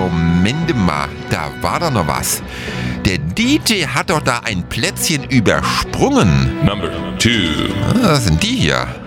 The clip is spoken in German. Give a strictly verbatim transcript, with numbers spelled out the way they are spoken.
Moment mal, da war doch noch was. Der Dieter hat doch da ein Plätzchen übersprungen. Number two. Ah, was sind die hier?